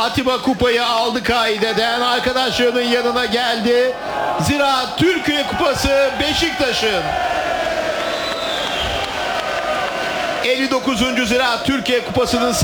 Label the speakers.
Speaker 1: Atiba kupayı aldı kaideden. Arkadaşlarının yanına geldi. Ziraat Türkiye Kupası Beşiktaş'ın. 59. Ziraat Türkiye Kupası'nın